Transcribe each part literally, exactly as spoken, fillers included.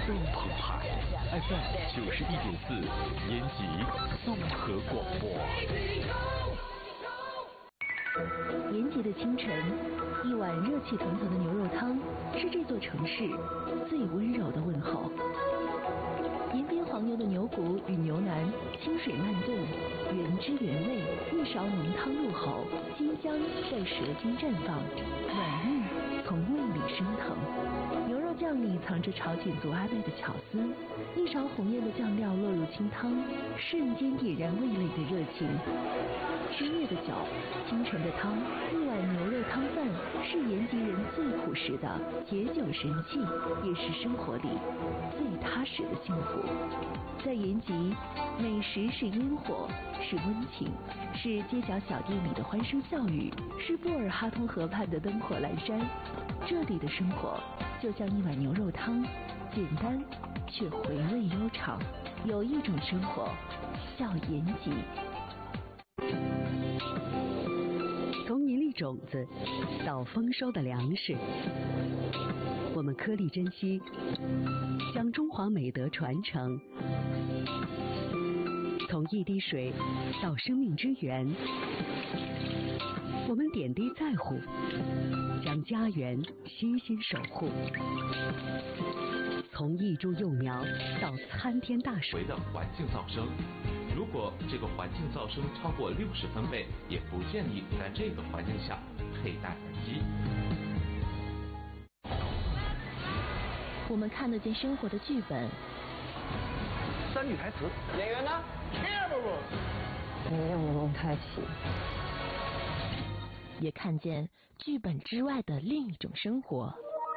更澎湃。F M 九十一点四，延吉综合广播。 延吉的清晨，一碗热气腾腾的牛肉汤是这座城市最温柔的问候。延边黄牛的牛骨与牛腩清水慢炖，原汁原味，一勺浓汤入喉，鲜香在舌尖绽放，软腻从胃里升腾。牛肉酱里藏着朝鲜族阿妹的巧思，一勺红艳的酱料落入清汤，瞬间点燃味蕾的热情。深夜的酒，清晨的汤，一碗牛肉汤饭是延吉人最朴实的解酒神器，也是生活里最踏实的幸福。在延吉，美食是烟火，是温情，是街角小店里的欢声笑语，是布尔哈通河畔的灯火阑珊。这里的生活就像一碗牛肉汤，简单却回味悠长。有一种生活叫延吉。 从一粒种子到丰收的粮食，我们颗粒珍惜，将中华美德传承。从一滴水到生命之源，我们点滴在乎，将家园悉心守护。从一株幼苗到参天大树的环境噪声，如果这个环境噪声超过六十分贝，也不建议在这个环境下佩戴耳机。 我们看得见生活的剧本， 三句台词，演员呢？ 没有蒙太奇。 也看见剧本之外的另一种生活。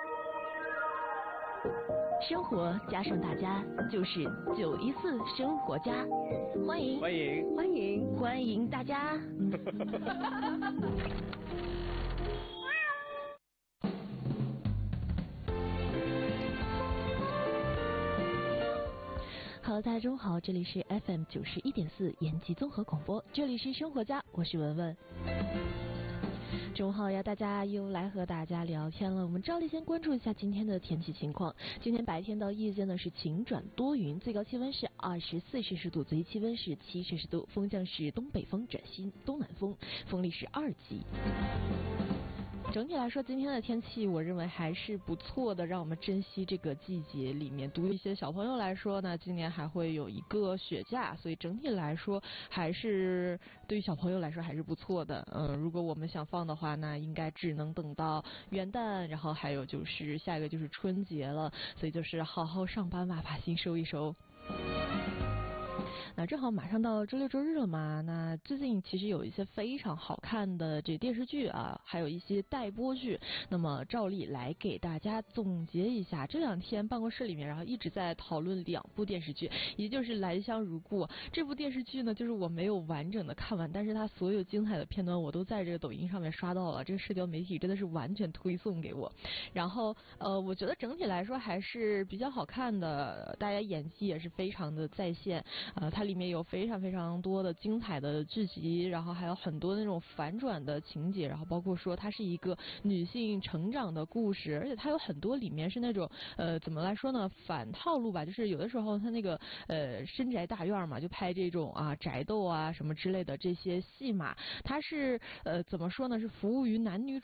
生活加上大家，就是九一四生活家。欢迎欢迎欢迎欢迎大家。Hello， 大家中午好，这里是 F M 九十一点四延吉综合广播，这里是生活家，我是文文。中午好呀，大家又来和大家聊天了。我们照例先关注一下今天的天气情况。今天白天到夜间呢是晴转多云，最高气温是二十四摄氏度，最低气温是七摄氏度，风向是东北风转西东南风，风力是二级。整体来说，今天的天气我认为还是不错的，让我们珍惜这个季节里面。对于一些小朋友来说呢，今年还会有一个雪假，所以整体来说还是对于小朋友来说还是不错的。嗯，如果我们想放的话，那应该只能等到元旦，然后还有就是下一个就是春节了，所以就是好好上班吧，把心收一收。那正好马上到周六周日了嘛，那最近其实有一些非常好看的这电视剧啊，还有一些待播剧，那么照例来给大家总结一下。这两天办公室里面然后一直在讨论两部电视剧，也就是《兰香如故》这部电视剧呢，就是我没有完整的看完，但是它所有精彩的片段我都在这个抖音上面刷到了，这个社交媒体真的是完全推送给我。然后呃，我觉得整体来说还是比较好看的，大家演技也是非常的在线，呃，它里面有非常非常多的精彩的剧集，然后还有很多那种反转的情节，然后包括说它是一个女性成长的故事，而且它有很多里面是那种呃怎么来说呢，反套路吧，就是有的时候它那个呃深宅大院嘛，就拍这种啊宅斗啊什么之类的这些戏码，它是呃怎么说呢，是服务于男女